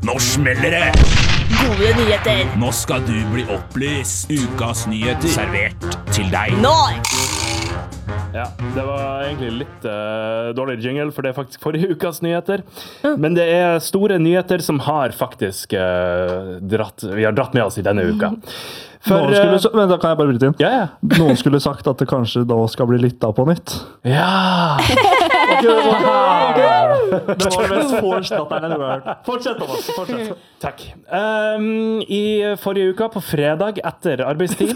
Nå smeller det! Gode nyheter! Nå skal du bli opplyst. Ukas nyheter servert til deg. Nå! Ja, det var egentlig litt dårlig jingle, for det er faktisk forrige ukas nyheter. Men det er store nyheter som har faktisk vi har dratt med oss i denne uka. Men da kan jeg bare bryte inn. Ja. Noen skulle sagt at det kanskje da skal bli lyttet på nytt. Ja! Det var det mest forstatteren jeg har hørt. Fortsett, Thomas. Fortsett. Takk. I forrige uka, på fredag etter arbeidstid,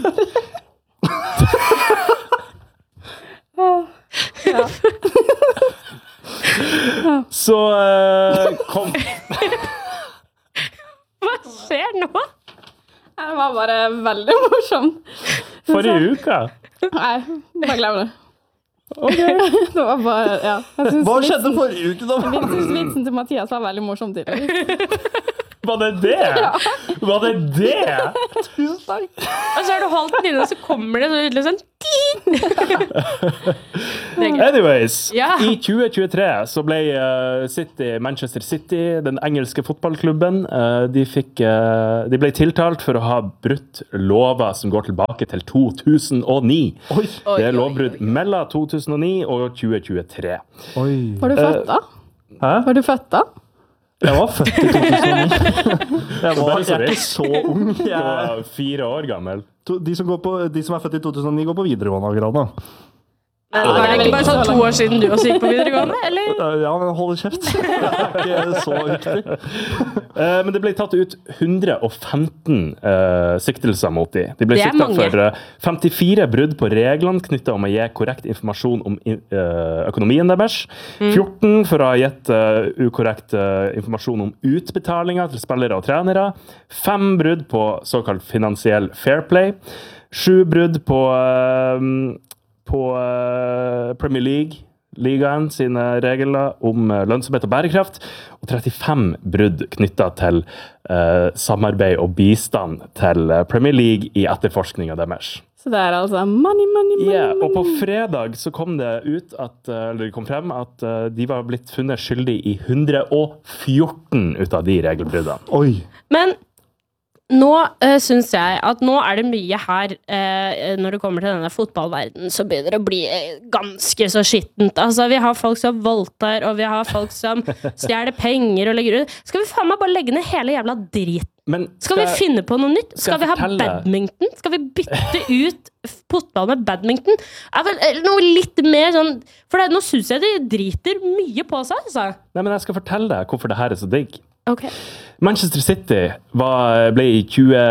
så kom... Hva skjer nå? Det var bare veldig morsomt. Forrige uka? Nei, bare glem det. Ok. Det var bare, ja. Hva skjedde forrige uke da? Vitsen til Mathias var veldig morsom til. Var det det? Var det det? Tusen takk. Og så har du holdt den inne, og så kommer det så ut sånn Anyways, Ja. i 2023 så ble Manchester City, den engelske fotballklubben, de ble tiltalt for å ha brutt lover som går tilbake til 2009. Oi. Det er lovbrudd mellom 2009 og 2023. Oi. Var du født da? Hæ? Var du født da? Jeg var født i 2009. Jeg er ikke så ung. Jeg var 4 år gammel. De som er født i 2009 går på videregående akkurat nå. Var det ikke bare sånn 2 år siden du også gikk på videregående, eller? Ja, men hold kjeft. Det er ikke så viktig. Men det ble tatt ut 115 siktelser mot de. De ble Det er siktet mange. for 54 brudd på reglene knyttet om å gi korrekt informasjon om økonomien deres. 14 for å ha gitt ukorrekt informasjon om utbetalinger til spillere og trenere. 5 brudd på såkalt finansiell fair play. 7 brudd på Premier League, ligaen sine regler om lønnsomhet og bærekraft, og 35 brudd knyttet til samarbeid og bistand til Premier League i etterforskningen deres. Så det er altså money. Ja, og på fredag så kom det ut det kom frem at de var blitt funnet skyldig i 114 ut av de regelbruddene. Oi. Men nå synes jeg at nå er det mye her når det kommer til denne fotballverdenen, så begynner det å bli ganske så skittent. Altså, vi har folk som voldtar, og vi har folk som stjeler penger og legger ut. Skal vi faen meg bare legge ned hele jævla drit? Men Skal vi finne på noe nytt? Skal vi ha fortelle- badminton? Skal vi bytte ut fotball med badminton? Er vel noe litt mer sånn... For nå synes jeg de driter mye på seg, altså. Nei, men jeg skal fortelle deg hvorfor det her er så digg. Ok. Manchester City ble i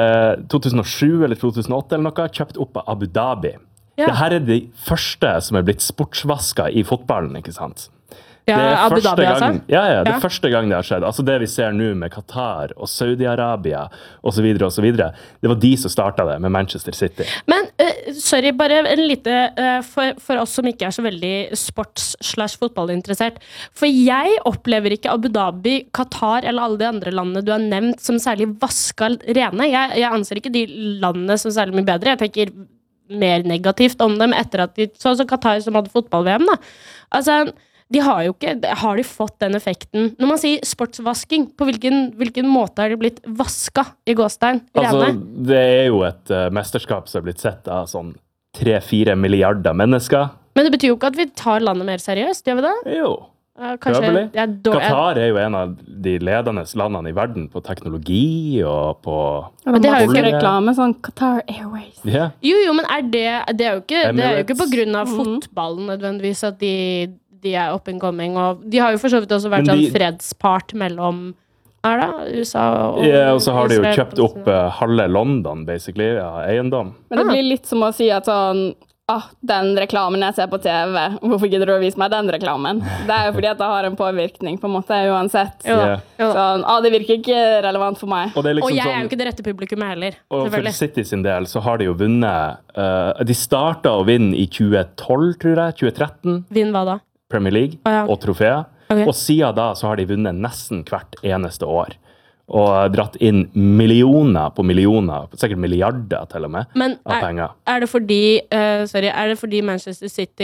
2007 eller 2008 eller noe kjøpt opp av Abu Dhabi. Ja. Dette er de første som er blitt sportsvasket i fotballen, ikke sant? Ja, Det er Abu første Dhabi, altså? gang, det er Ja. første gang det har skjedd. Altså det vi ser nå med Qatar og Saudi-Arabia og så videre og så videre. Det var de som startet det med Manchester City. Men, sorry, bare en lite, for oss som ikke er så veldig sports/fotballinteressert. For jeg opplever ikke Abu Dhabi, Qatar eller alle de andre landene du har nevnt som særlig vasket rene. Jeg anser ikke de landene som særlig mye bedre. Jeg tenker mer negativt om dem etter at sånn som Qatar som hadde fotball-VM da. Altså, har de fått den effekten? Når man sier sportsvasking, på hvilken måte har de blitt vasket i gåstein? Altså, Rene? det er jo et mesterskap som har blitt sett av sånn 3-4 milliarder mennesker. Men det betyr jo ikke at vi tar landet mer seriøst, gjør vi det? Jo, Kanskje prøvelig. jeg er dårlig. Qatar er jo en av de ledende landene i verden på teknologi og på... Men det har jo Masse ikke reklame, sånn Qatar Airways. Ja. Jo, men det er jo ikke på grunn av Mhm. fotballen nødvendigvis at de er up and coming, og de har jo for så vidt også vært Men sånn de- fredspart mellom USA og Ja, og så har de jo Israel. kjøpt opp halve London, basically, av eiendom. Men det blir litt som å si at sånn, den reklamen jeg ser på TV, hvorfor gidder du å vise meg den reklamen? Det er jo fordi at det har en påvirkning, på en måte, uansett. Jo da, Ja. jo da. Sånn, det virker ikke relevant for meg. Og det er Og liksom jeg er sånn... jo ikke det rette publikummet heller, Og for selvfølgelig. City sin del så har de jo vunnet de startet å vinne i 2012, tror jeg, 2013, Vinn hva da? Premier League Ja. og trofeer. Ok. Og siden da så har de vunnet nesten hvert eneste år. Og dratt inn millioner på millioner, sikkert milliarder til og med, Men av penger. er det fordi Manchester City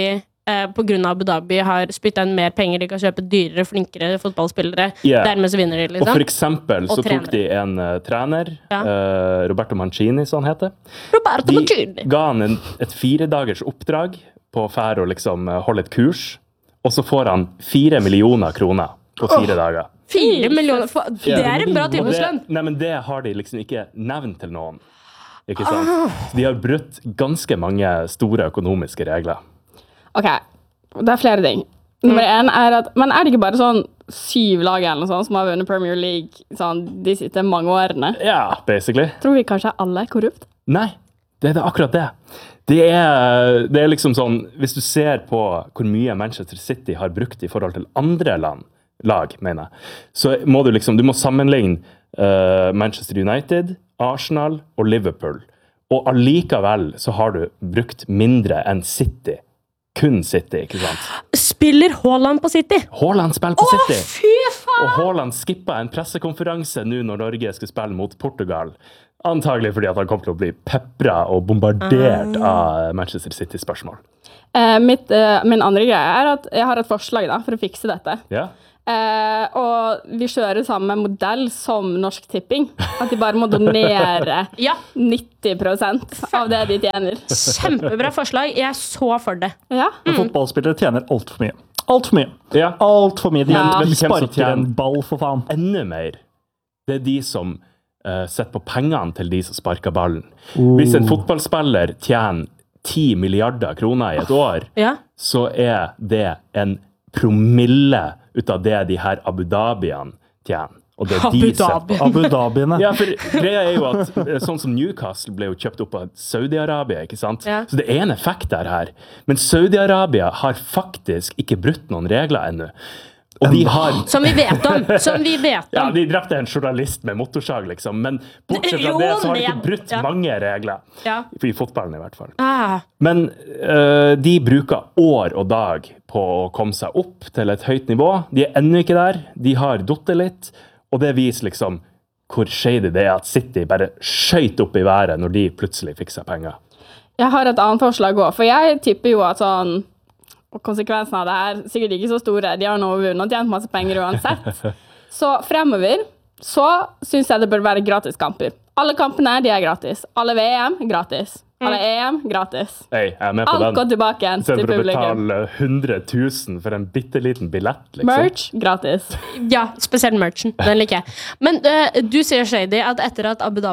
på grunn av Abu Dhabi har spyttet inn mer penger, de kan kjøpe dyrere, flinkere fotballspillere, dermed så vinner de, liksom. Og for eksempel så tok de en trener, Roberto Mancini, som han heter. De ga han et 4-dagers oppdrag på å fære og liksom holde et kurs, og så får han 4 millioner kroner på 4 dager. 4 millioner? Det en bra timeslønn. Nei, men det har de liksom ikke nevnt til noen. Ikke sant? Så de har brutt ganske mange store økonomiske regler. Ok, det flere ting. Nummer 1 at, men det ikke bare sånn 7 lag eller noe sånt som har vunnet Premier League sånn, de siste mange årene? Ja, basically. Tror vi kanskje alle korrupt? Nei, det akkurat det. Det er liksom sånn, hvis du ser på hvor mye Manchester City har brukt i forhold til andre lag, mener jeg, så må du må sammenligne Manchester United, Arsenal og Liverpool. Og allikevel så har du brukt mindre enn City. Kun City, ikke sant? Spiller Haaland på City? Haaland spiller på City. Fy faen! Og Haaland skippet en pressekonferanse nå når Norge skal spille mot Portugal. Antagelig fordi at han kommer til å bli peppret og bombardert av Manchester City-spørsmål. Min andre greie at jeg har et forslag da, for å fikse dette. Ja. Og vi kjører samme modell som Norsk Tipping. At de bare må donere 90% av det de tjener. Kjempebra forslag. Jeg så for det. Ja. Fotballspillere tjener alt for mye. Alt for mye. Ja. Alt for mye. De sparker en ball, for faen. Enda mer. Det de som setter på pengene til de som sparker ballen. Hvis en fotballspiller tjener 10 milliarder kroner i et år, så det en promille ut av det de her Abu Dhabiene tjener. Og det Abu Dhabiene. Ja, for greia jo at sånn som Newcastle ble jo kjøpt opp av Saudi-Arabia, ikke sant? Ja. Så det en effekt her. Men Saudi-Arabia har faktisk ikke brutt noen regler ennå. Og de har... Som vi vet om. Ja, de drepte en journalist med motorsag, liksom. Men bortsett fra det, så har de ikke brutt mange regler. Ja. I fotballen i hvert fall. Men de bruker år og dag på å komme seg opp til et høyt nivå. De ennå ikke der. De har dottet litt. Og det viser liksom hvor shady det at City bare skjøt opp i været når de plutselig fikk seg penger. Jeg har et annet forslag også, for jeg tipper jo at sånn og konsekvensene av det her sikkert ikke så store. De har nå vunnet og tjent masse penger uansett. Så fremover så synes jeg det bør være gratis kamper. Alle kampene de gratis. Alle VM gratis. Alle EM gratis. Hey, jeg med på alt den. Går tilbake igjen til publikum. For å betale 100 000 for en bitteliten billett, liksom. Merch gratis. Ja, spesielt merchen. Den liker jeg. Men du sier, Shady, at etter at Abu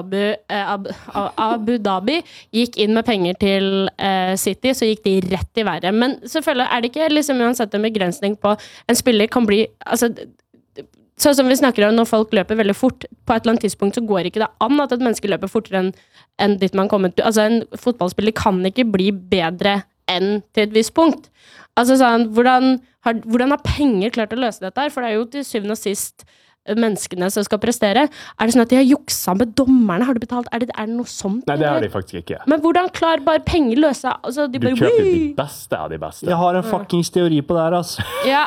Dhabi gikk inn med penger til City, så gikk de rett i været. Men selvfølgelig det ikke liksom uansett en begrensning på en spiller kan bli... Altså, sånn som vi snakker om når folk løper veldig fort, på et eller annet tidspunkt så går ikke det an at et menneske løper fortere enn dit man kommer til. Altså en fotballspiller kan ikke bli bedre enn til et visst punkt. Altså sånn, hvordan har penger klart å løse dette her? For det jo til syvende og sist menneskene som skal prestere. Det sånn at de har juksa med dommerne? Har du betalt? Det noe sånt? Nei, det har de faktisk ikke. Men hvordan klarer bare penger løse? Altså, du kjøper de beste av de beste. Jeg har en fuckings teori på det her, altså. Ja,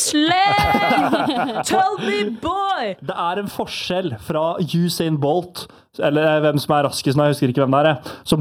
slay! Tell me, boy! Det en forskjell fra Usain Bolt, eller hvem som raskest nå, jeg husker ikke hvem det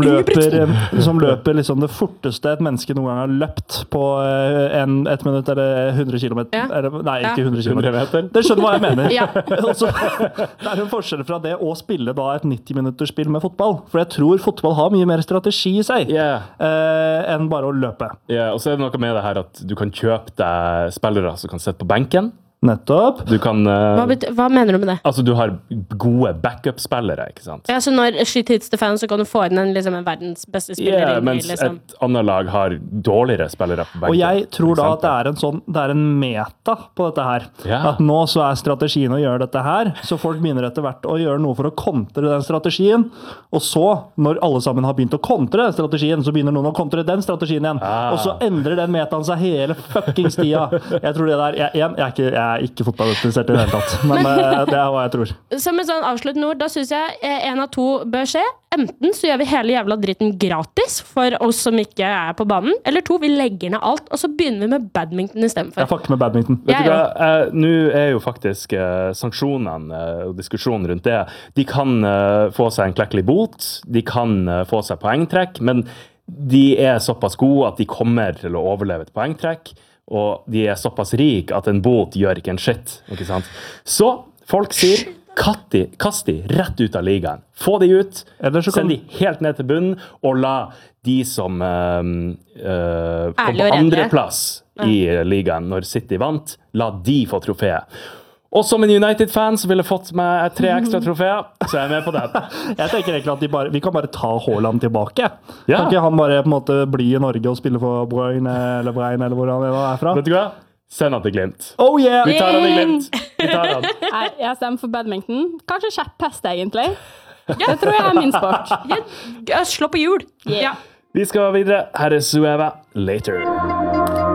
som løper liksom det forteste et menneske noen gang har løpt på 1 minutt eller 100 kilometer. Ja. Nei, ikke 100 kilometer. Det skjønner hva jeg mener. Ja. Altså, det en forskjell fra det å spille da et 90-minutters spill med fotball. For jeg tror fotball har mye mer strategi i seg enn bare å løpe. Ja, og så det noe med det her at du kan kjøpe deg spillere som kan sitte på benken. Nettopp. Du kan... Hva mener du med det? Altså, du har gode backup-spillere, ikke sant? Ja, så når shit hits the fan, så kan du få inn en verdens beste spiller. Ja, mens et annet lag har dårligere spillere på benken. Og jeg tror da at det en meta på dette her. Ja. At nå så strategien å gjøre dette her, så folk begynner etter hvert å gjøre noe for å kontre den strategien. Og så, når alle sammen har begynt å kontre den strategien, så begynner noen å kontre den strategien igjen. Og så endrer den metaen seg hele fuckings tida. Jeg tror det jeg ikke fotballinteressert i det hele tatt, men det hva jeg tror. Som en sånn avsluttende ord, da synes jeg en av to bør skje. Enten så gjør vi hele jævla dritten gratis for oss som ikke på banen, eller 2, vi legger ned alt, og så begynner vi med badminton i stedet for. Jeg fucker med badminton. Vet du hva, nå jo faktisk sanksjonene og diskusjonen rundt det, de kan få seg en klekkelig bot, de kan få seg poengtrekk, men de såpass gode at de kommer til å overleve et poengtrekk, og de såpass rik at en bot gjør ikke en shit, ikke sant? Så folk sier, kast de rett ut av ligaen. Få de ut, send de helt ned til bunnen, og la de som kom på andre plass i ligaen når City vant, la de få trofeet. Og som en United-fan så ville jeg fått meg 3 ekstra trofeer, så jeg med på det. Jeg tenker egentlig at vi kan bare ta Haaland tilbake. Ja. Kan ikke han bare på en måte bli i Norge og spille for Brøyne eller hvor han fra? Vet du hva? Send han til Glimt. Oh yeah! Vi tar han til Glimt. Vi tar han. Jeg stemmer for badminton. Kanskje kjepphest, egentlig. Det tror jeg min sport. Slå på hjul. Yeah. Vi skal videre. Her Sueva. Later.